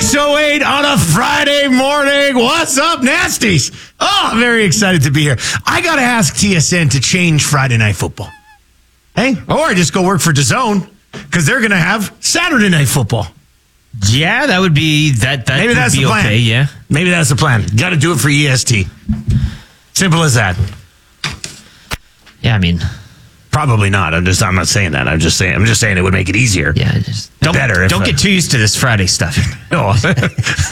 6:08 on a Friday morning. What's up, Nasties? Oh, I'm very excited to be here. I got to ask TSN to change Friday Night Football. Hey, or just go work for DAZN because they're going to have Saturday Night Football. Yeah, that would be that. Maybe that's the plan. Okay, yeah. Maybe that's the plan. Got to do it for EST. Simple as that. Yeah, I mean, probably not. I'm not saying that. I'm just saying it would make it easier. Yeah, just don't get too used to this Friday stuff. No.